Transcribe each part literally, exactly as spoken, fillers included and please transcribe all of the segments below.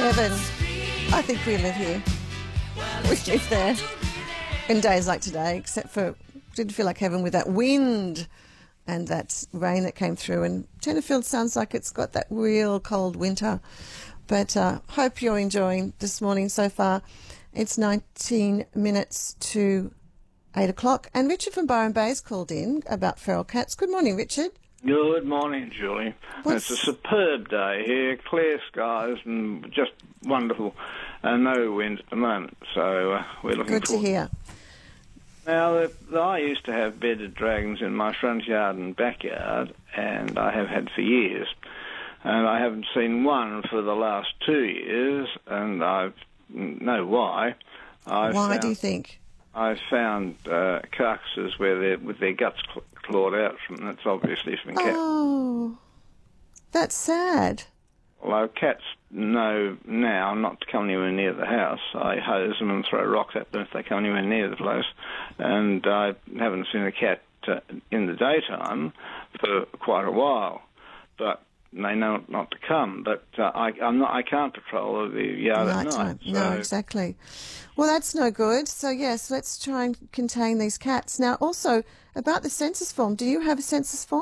heaven. I think we live here. We live there. In days like today, except for didn't feel like heaven with that wind and that rain that came through. And Tenterfield sounds like it's got that real cold winter. But uh, hope you're enjoying this morning so far. It's nineteen minutes to eight o'clock. And Richard from Byron Bay's called in about feral cats. Good morning, Richard. Good morning, Julie. What's... It's a superb day here, clear skies and just wonderful. And no wind at the moment, so uh, we're looking Good forward. to hear. Now, the, the, I used to have bedded dragons in my front yard and backyard, and I have had for years. And I haven't seen one for the last two years, and I know why. I've why found, do you think? I've found uh, carcasses where they're with their guts cl- clawed out from. That's obviously from cats. Oh, that's sad. Although cats know now not to come anywhere near the house. I hose them and throw rocks at them if they come anywhere near the place. And I haven't seen a cat uh, in the daytime for quite a while. But they know not to come. But uh, I, I'm not, I can't patrol the yard at night. So. No, exactly. Well, that's no good. So, yes, let's try and contain these cats. Now, also, about the census form, do you have a census form?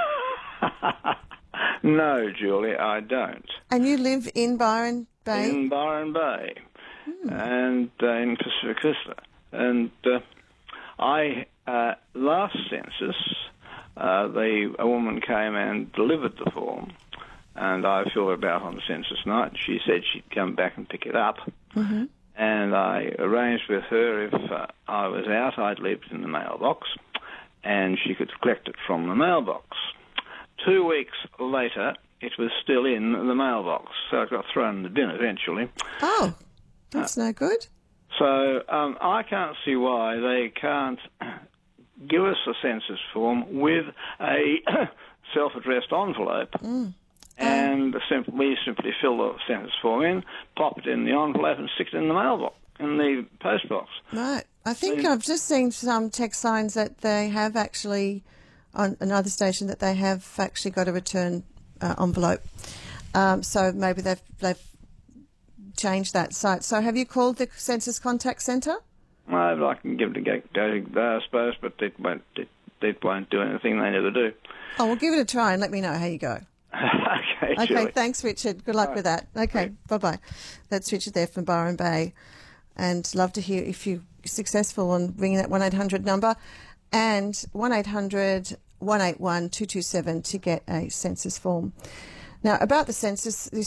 No, Julie, I don't. And you live in Byron Bay? In Byron Bay, hmm. and uh, in Pacific Vista. And uh, I, uh, last census, uh, the, a woman came and delivered the form, and I filled it out on the census night. She said she'd come back and pick it up, mm-hmm. and I arranged with her if uh, I was out, I'd leave it in the mailbox, and she could collect it from the mailbox. Two weeks later, it was still in the mailbox, so it got thrown in the bin eventually. Oh, that's uh, no good. So um, I can't see why they can't give us a census form with a self-addressed envelope, mm. and um, simply, we simply fill the census form in, pop it in the envelope, and stick it in the mailbox, in the postbox. Right. I think so, I've just seen some text signs that they have actually... on another station that they have actually got a return uh, envelope. Um, so maybe they've they've changed that site. So have you called the Census Contact Centre? Well, I can give it a go, go there, I suppose, but it won't, it, it won't do anything. They never do. Oh, well, give it a try and let me know how you go. Okay, Okay, Julie. Thanks, Richard. Good luck All with right. that. Okay, Great. bye-bye. That's Richard there from Byron Bay. And love to hear if you're successful on ringing that one eight hundred number. And one eight hundred one eight one two two seven to get a census form. Now, about the census,